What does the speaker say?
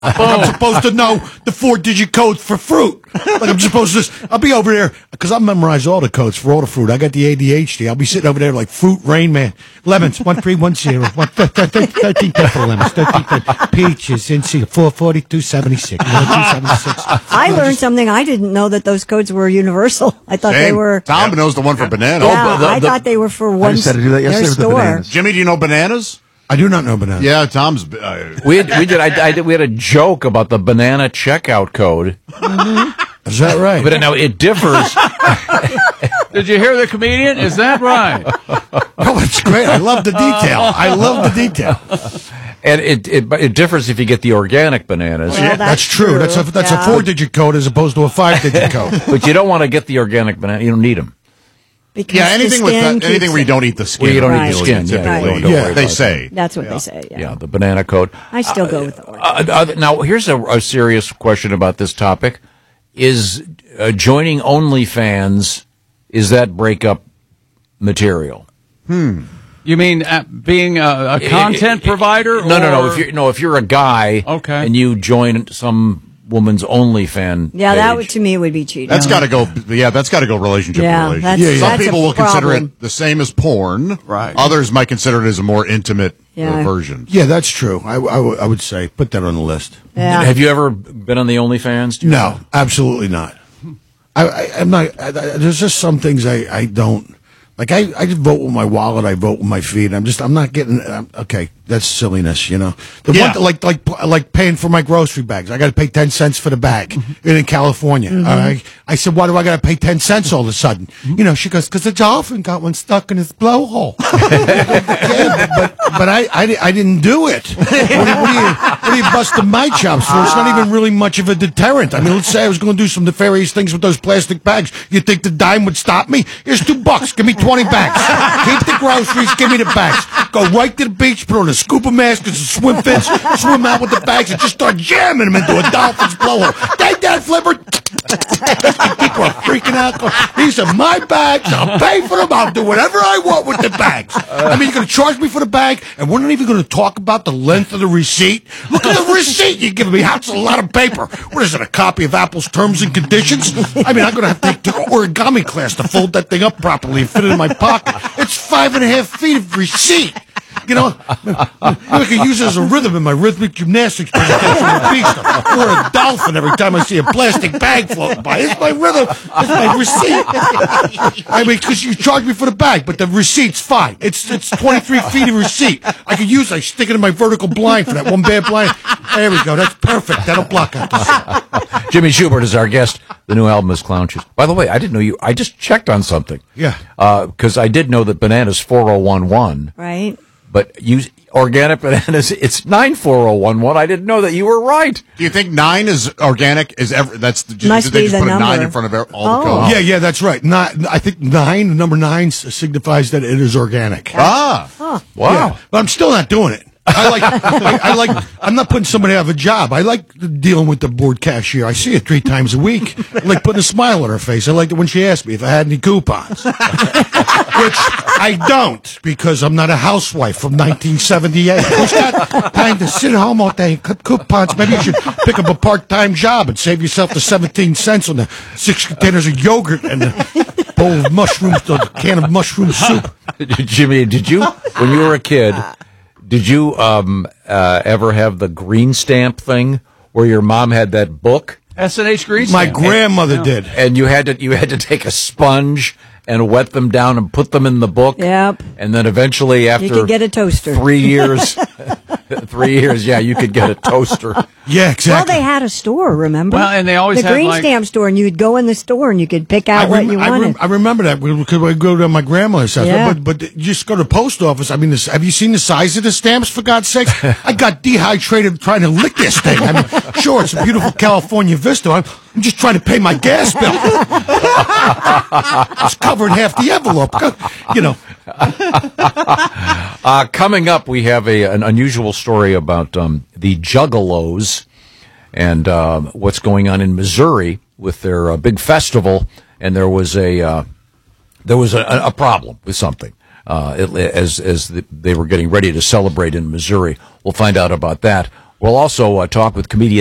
Like I'm supposed to know the 4-digit codes for fruit. Like I'm supposed to. I'll be over there because I memorize all the codes for all the fruit. I got the ADHD. I'll be sitting over there like fruit Rain Man. Lemons 1310, 13 pepper lemons, 13 peaches, NC 44276, 276. I learned something. I didn't know that those codes were universal. I thought they were. Tom knows the one for bananas. Yeah, I thought they were for one. I just had to do that yesterday with the store. bananas. Jimmy, do you know bananas? I do not know bananas. Yeah, Tom's. We had a joke about the banana checkout code. Is that right? But now it differs. Did you hear the comedian? Is that right? Oh, it's great. I love the detail. I love the detail. And it differs if you get the organic bananas. Well, That's true. That's a 4-digit code as opposed to a 5-digit code. But you don't want to get the organic banana. You don't need them. Because Yeah, anything the skin anything where you don't eat the skin. Where you don't Right. eat the skin. Typically, Right. Don't worry they about say. That's what they say. Yeah, the banana code. I still go with the orange. Now, here's a serious question about this topic. Is joining OnlyFans, is that breakup material? You mean being a content provider? No. If you're a guy, Okay. and you join some woman's OnlyFans, Yeah, that would, page, to me would be cheating. That's got to go. Yeah, that's got to go relationship Yeah, to relationship. that's- Some that's people a will consider problem. it the same as porn. Right. Others might consider it as a more intimate Yeah. version. Yeah, that's true. I would say put that on the list. Yeah. Have you ever been on the OnlyFans? Do you know? No, absolutely not. I'm not. There's just some things I don't like. I just vote with my wallet. I vote with my feet. I'm not getting. Okay, that's silliness. You know, the Yeah. one like paying for my grocery bags. I got to pay 10 cents for the bag in California. I said, why do I got to pay 10 cents all of a sudden? You know, she goes, because the dolphin got one stuck in his blowhole. Yeah, but I didn't do it. What are you busting my chops for? It's not even really much of a deterrent. I mean, let's say I was going to do some nefarious things with those plastic bags. You think the dime would stop me? Here's $2. Give me 20 bags. Keep the groceries. Give me the bags. Go right to the beach, put on a scuba mask and some swim fins, swim out with the bags, and just start jamming them into a dolphin's blowhole. Take that, Flipper. People are freaking out. These are my bags. I'll pay for them. I'll do whatever I want with the bags. I mean, you're going to charge me for the bag, and we're not even going to talk about the length of the receipt. Look at the receipt you're giving me. That's a lot of paper. What is it, a copy of Apple's terms and conditions? I mean, I'm going to have to take the origami class to fold that thing up properly and fit it in my pocket. It's 5.5 feet of receipt. You know, I could use it as a rhythm in my rhythmic gymnastics presentation with beast or a dolphin every time I see a plastic bag floating by. It's my rhythm. It's my receipt. I mean, because you charge me for the bag, but the receipt's fine. It's 23 feet of receipt. I could use it. I stick it in my vertical blind for that one bad blind. There we go. That's perfect. That'll block out the sun. Jimmy Schubert is our guest. The new album is Clown Shoes. By the way, I didn't know you. I just checked on something. Yeah. Because I did know that bananas 4011. Right. But organic bananas, it's 94011. I didn't know that you were right. Do you think 9 is organic? That's Must did they be just the put a 9 number. in front of all the codes? Yeah, that's right. I think number 9 signifies that it is organic. Ah, Wow. Yeah, but I'm still not doing it. I'm not putting somebody out of a job. I like dealing with the board cashier. I see it 3 times a week. I like putting a smile on her face. I liked it when she asked me if I had any coupons. Which I don't, because I'm not a housewife from 1978. Who's got time to sit home all day and cut coupons? Maybe you should pick up a part-time job and save yourself the 17 cents on the 6 containers of yogurt and the bowl of mushrooms, the can of mushroom soup. Jimmy, did you, when you were a kid, did you ever have the green stamp thing where your mom had that book? S&H Green My Stamp. grandmother did. And you had to take a sponge and wet them down and put them in the book. Yep. And then eventually, after You could get a toaster. 3 years, 3 years, yeah, you could get a toaster. Yeah, exactly. Well, they had a store, remember? Well, and they always the had, green like- stamp store, and you'd go in the store and you could pick out what you wanted. I remember that because we go to my grandmother's house. Yeah. But you just go to the post office. I mean, have you seen the size of the stamps, for God's sake? I got dehydrated trying to lick this thing. I mean, sure, it's a beautiful California vista. I'm just trying to pay my gas bill. It's covering half the envelope. You know. Coming up, we have an unusual story about the Juggalos and what's going on in Missouri with their big festival. And there was a problem with something as they were getting ready to celebrate in Missouri. We'll find out about that We'll also talk with comedian